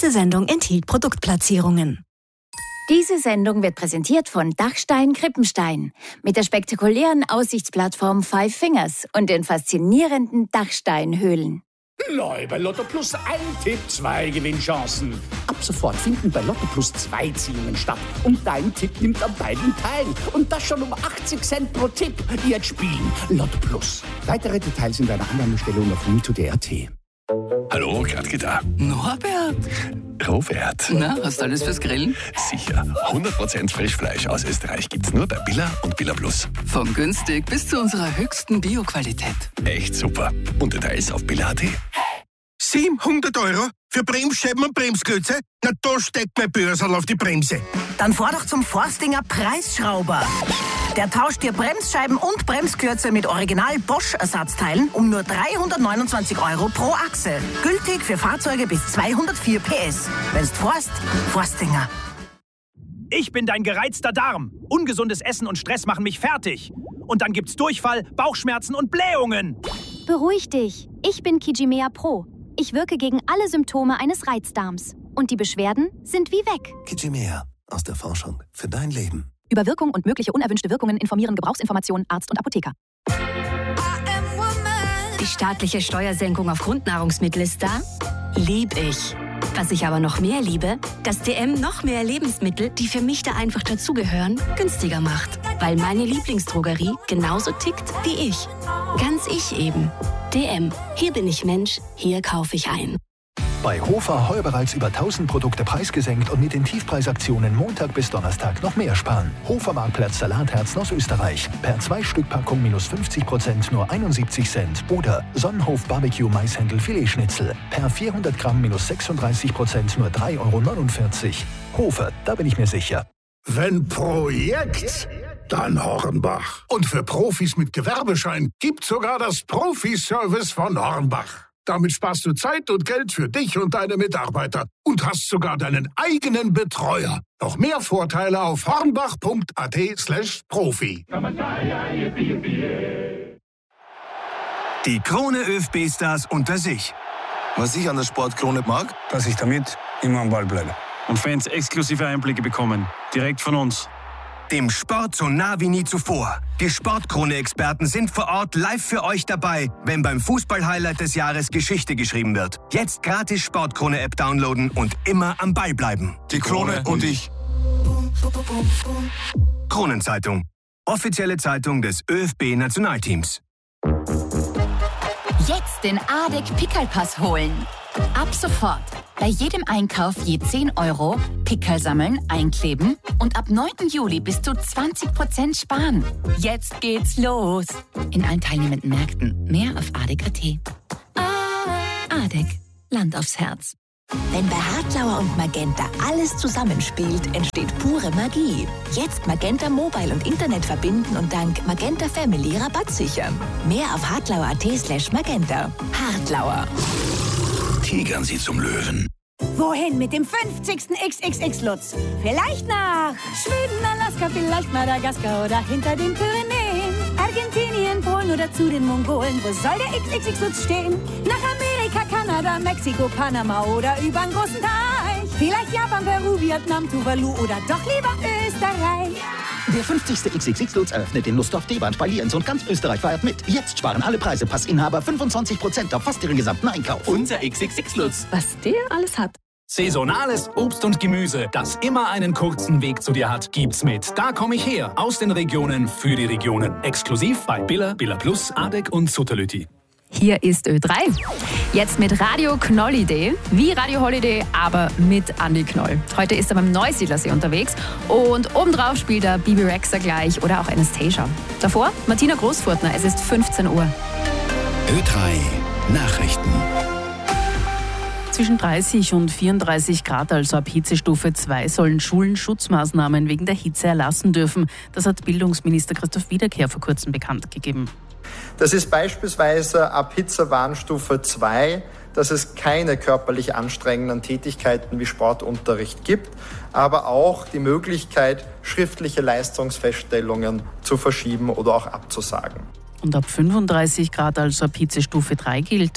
Diese Sendung enthielt Produktplatzierungen. Diese Sendung wird präsentiert von Dachstein Krippenstein mit der spektakulären Aussichtsplattform Five Fingers und den faszinierenden Dachsteinhöhlen. Neu bei Lotto Plus ein Tipp, 2 Gewinnchancen. Ab sofort finden bei Lotto Plus 2 Ziehungen statt. Und dein Tipp nimmt an beiden teil. Und das schon um 80 Cent pro Tipp. Jetzt spielen Lotto Plus. Weitere Details in deiner Annahmestellung auf Mito.at. Hallo, Gradke da. Norbert. Robert. Na, hast du alles fürs Grillen? Sicher. 100% Frischfleisch aus Österreich gibt's nur bei Billa und Billa Plus. Von günstig bis zu unserer höchsten Bioqualität. Echt super. Und Details auf Billa.at. 700 € für Bremsscheiben und Bremsklötze? Na, da steckt mein Börsal auf die Bremse. Dann fahr doch zum Forstinger Preisschrauber. Der tauscht dir Bremsscheiben und Bremsklötze mit Original Bosch-Ersatzteilen um nur 329 € pro Achse. Gültig für Fahrzeuge bis 204 PS. Wenn's fährst, Forstinger. Ich bin dein gereizter Darm. Ungesundes Essen und Stress machen mich fertig. Und dann gibt's Durchfall, Bauchschmerzen und Blähungen. Beruhig dich. Ich bin Kijimea Pro. Ich wirke gegen alle Symptome eines Reizdarms. Und die Beschwerden sind wie weg. Kijimea. Aus der Forschung für dein Leben. Über Wirkung und mögliche unerwünschte Wirkungen informieren Gebrauchsinformationen Arzt und Apotheker. Die staatliche Steuersenkung auf Grundnahrungsmittel ist da? Lieb ich. Was ich aber noch mehr liebe, dass DM noch mehr Lebensmittel, die für mich da einfach dazugehören, günstiger macht. Weil meine Lieblingsdrogerie genauso tickt wie ich. Ganz ich eben. DM. Hier bin ich Mensch, hier kaufe ich ein. Bei Hofer heuer bereits über 1000 Produkte preisgesenkt und mit den Tiefpreisaktionen Montag bis Donnerstag noch mehr sparen. Hofer Marktplatz Salatherzen aus Österreich. Per 2-Stück-Packung minus 50% nur 71 Cent. Oder Sonnenhof Barbecue Maishändel Filetschnitzel. Per 400 Gramm minus 36% nur 3,49 €. Hofer, da bin ich mir sicher. Wenn Projekt, dann Hornbach. Und für Profis mit Gewerbeschein gibt's sogar das Profi-Service von Hornbach. Damit sparst du Zeit und Geld für dich und deine Mitarbeiter und hast sogar deinen eigenen Betreuer. Noch mehr Vorteile auf hornbach.at/Profi. Die Krone ÖFB-Stars unter sich. Was ich an der Sportkrone mag, dass ich damit immer am Ball bleibe. Und Fans exklusive Einblicke bekommen. Direkt von uns. Dem Sport so nah wie nie zuvor. Die Sportkrone-Experten sind vor Ort live für euch dabei, wenn beim Fußball-Highlight des Jahres Geschichte geschrieben wird. Jetzt gratis Sportkrone-App downloaden und immer am Ball bleiben. Die Krone und ich. Kronenzeitung. Offizielle Zeitung des ÖFB-Nationalteams. Jetzt den ADEC Pickelpass holen. Ab sofort. Bei jedem Einkauf je 10 €, Pickel sammeln, einkleben und ab 9. Juli bis zu 20% sparen. Jetzt geht's los. In allen teilnehmenden Märkten. Mehr auf ADEC.at. ADEC. Land aufs Herz. Wenn bei Hartlauer und Magenta alles zusammenspielt, entsteht pure Magie. Jetzt Magenta Mobile und Internet verbinden und dank Magenta Family Rabatt sichern. Mehr auf hartlauer.at/Magenta. Hartlauer. Tigern Sie zum Löwen. Wohin mit dem 50. XXX-Lutz? Vielleicht nach Schweden, Alaska, vielleicht Madagaskar oder hinter den Pyrenäen. Argentinien, Polen oder zu den Mongolen. Wo soll der XXX-Lutz stehen? Nach Amerika, Kanada, Mexiko, Panama oder übern großen Teich. Vielleicht Japan, Peru, Vietnam, Tuvalu oder doch lieber Österreich. Der 50. XXX-Lutz eröffnet in Lustdorf-Deband bei Lienz und ganz Österreich feiert mit. Jetzt sparen alle Preise. Passinhaber 25% auf fast ihren gesamten Einkauf. Unser XXX-Lutz. Was der alles hat. Saisonales Obst und Gemüse, das immer einen kurzen Weg zu dir hat, gibt's mit Da komm ich her. Aus den Regionen für die Regionen. Exklusiv bei Billa, Billa Plus, ADEC und Sutterlüti. Hier ist Ö3. Jetzt mit Radio Knoll-Idee. Wie Radio Holiday, aber mit Andi Knoll. Heute ist er beim Neusiedlersee unterwegs und obendrauf spielt er Bibi Rexha gleich oder auch Anastasia. Davor Martina Großfurtner, es ist 15 Uhr. Ö3 Nachrichten. Zwischen 30 und 34 Grad, also ab Hitzestufe 2, sollen Schulen Schutzmaßnahmen wegen der Hitze erlassen dürfen. Das hat Bildungsminister Christoph Wiederkehr vor kurzem bekannt gegeben. Das ist beispielsweise ab Hitzewarnstufe 2, dass es keine körperlich anstrengenden Tätigkeiten wie Sportunterricht gibt, aber auch die Möglichkeit, schriftliche Leistungsfeststellungen zu verschieben oder auch abzusagen. Und ab 35 Grad, also ab Hitzestufe 3 gilt.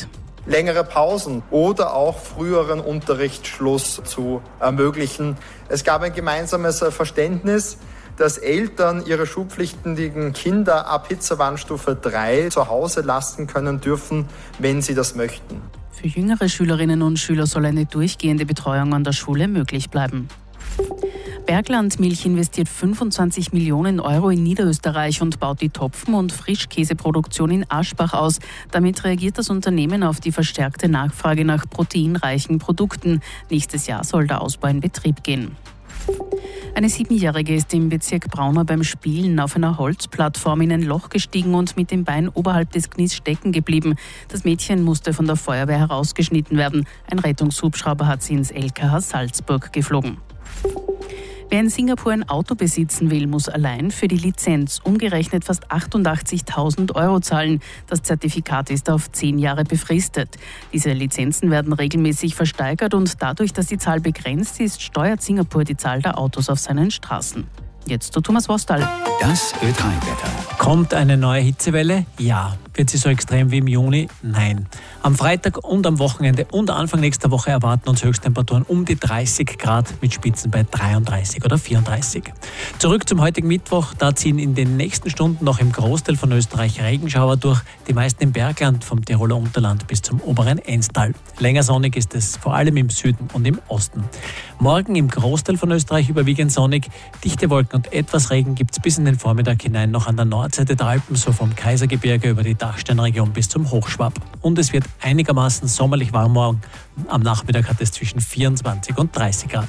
längere Pausen oder auch früheren Unterrichtsschluss zu ermöglichen. Es gab ein gemeinsames Verständnis, dass Eltern ihre schulpflichtigen Kinder ab Hitzewarnstufe 3 zu Hause lassen können dürfen, wenn sie das möchten. Für jüngere Schülerinnen und Schüler soll eine durchgehende Betreuung an der Schule möglich bleiben. Bergland Milch investiert 25 Millionen Euro in Niederösterreich und baut die Topfen- und Frischkäseproduktion in Aschbach aus. Damit reagiert das Unternehmen auf die verstärkte Nachfrage nach proteinreichen Produkten. Nächstes Jahr soll der Ausbau in Betrieb gehen. Eine 7-Jährige ist im Bezirk Braunau beim Spielen auf einer Holzplattform in ein Loch gestiegen und mit dem Bein oberhalb des Knies stecken geblieben. Das Mädchen musste von der Feuerwehr herausgeschnitten werden. Ein Rettungshubschrauber hat sie ins LKH Salzburg geflogen. Wer in Singapur ein Auto besitzen will, muss allein für die Lizenz umgerechnet fast 88.000 Euro zahlen. Das Zertifikat ist auf 10 Jahre befristet. Diese Lizenzen werden regelmäßig versteigert und dadurch, dass die Zahl begrenzt ist, steuert Singapur die Zahl der Autos auf seinen Straßen. Jetzt zu Thomas Wostal. Das Ö3-Wetter. Kommt eine neue Hitzewelle? Ja. Wird sie so extrem wie im Juni? Nein. Am Freitag und am Wochenende und Anfang nächster Woche erwarten uns Höchsttemperaturen um die 30 Grad mit Spitzen bei 33 oder 34. Zurück zum heutigen Mittwoch. Da ziehen in den nächsten Stunden noch im Großteil von Österreich Regenschauer durch. Die meisten im Bergland vom Tiroler Unterland bis zum oberen Enstal. Länger sonnig ist es vor allem im Süden und im Osten. Morgen im Großteil von Österreich überwiegend sonnig. Dichte Wolken und etwas Regen gibt es bis in den Vormittag hinein noch an der Nordseite der Alpen, so vom Kaisergebirge über die Dachsteinregion bis zum Hochschwab. Und es wird einigermaßen sommerlich warm morgen. Am Nachmittag hat es zwischen 24 und 30 Grad.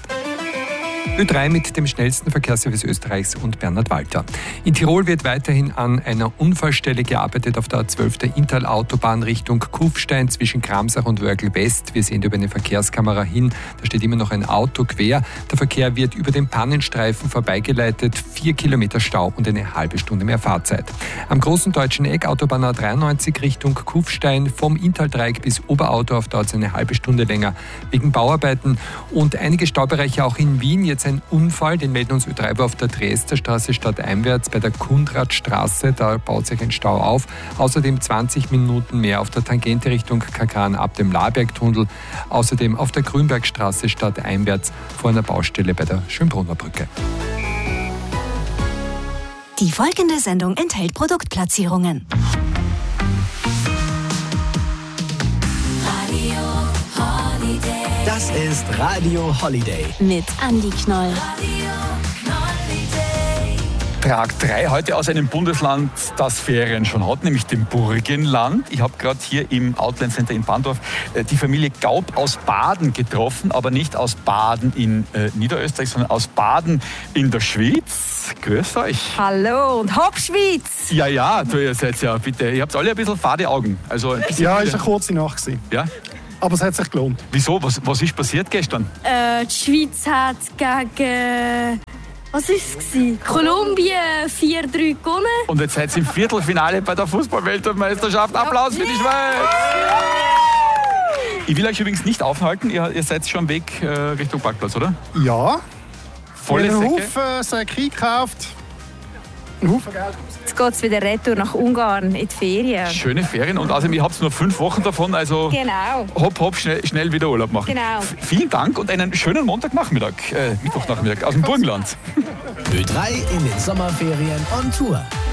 Ö3 mit dem schnellsten Verkehrsservice Österreichs und Bernhard Walter. In Tirol wird weiterhin an einer Unfallstelle gearbeitet auf der A12 der Inntal-Autobahn Richtung Kufstein zwischen Kramsach und Wörgl West. Wir sehen über eine Verkehrskamera hin, da steht immer noch ein Auto quer. Der Verkehr wird über den Pannenstreifen vorbeigeleitet, 4 Kilometer Stau und eine halbe Stunde mehr Fahrzeit. Am großen deutschen Eck, Autobahn A93 Richtung Kufstein, vom Inntal-Dreieck bis Oberaudorf dauert es eine halbe Stunde länger wegen Bauarbeiten und einige Staubereiche auch in Wien. Jetzt ein Unfall, den melden uns Ö3 auf der Dresdner Straße stadteinwärts bei der Kundratstraße. Da baut sich ein Stau auf. Außerdem 20 Minuten mehr auf der Tangente Richtung Kakran ab dem Labergtunnel. Außerdem auf der Grünbergstraße stadteinwärts vor einer Baustelle bei der Schönbrunner Brücke. Die folgende Sendung enthält Produktplatzierungen. Das ist Radio Holiday. Mit Andi Knoll. Tag 3 heute aus einem Bundesland, das Ferien schon hat, nämlich dem Burgenland. Ich habe gerade hier im Outland Center in Bandorf die Familie Gaub aus Baden getroffen, aber nicht aus Baden in Niederösterreich, sondern aus Baden in der Schweiz. Grüß euch. Hallo und hopp Schweiz! Ja, du, ihr seid ja bitte, ihr habt alle ein bisschen fade Augen. Also, ja, es war eine kurze Nacht. Ja? Aber es hat sich gelohnt. Wieso? Was ist passiert gestern? Die Schweiz hat gegen... Was war es? Kolumbien 4-3 gewonnen. Und jetzt seid ihr im Viertelfinale bei der Fußball-Weltmeisterschaft. Applaus für die Schweiz! Ich will euch übrigens nicht aufhalten. Ihr seid schon weg Richtung Parkplatz, oder? Ja. Volle einen Säcke. Haufen Säcke gekauft. Ein Haufen Geld. Jetzt geht es wieder retour nach Ungarn in die Ferien. Schöne Ferien und außerdem, ihr habt nur 5 Wochen davon, also Genau. hopp, schnell wieder Urlaub machen. Genau. Vielen Dank und einen schönen Mittwochnachmittag aus dem Burgenland. Ö3 in den Sommerferien on Tour.